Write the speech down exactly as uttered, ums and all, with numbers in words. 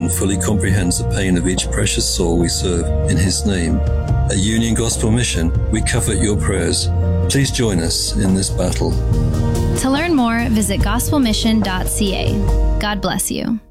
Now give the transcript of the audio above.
and fully comprehends the pain of each precious soul we serve in His name. At Union Gospel Mission, we covet your prayers. Please join us in this battle. To learn more, visit gospel mission dot c a. God bless you.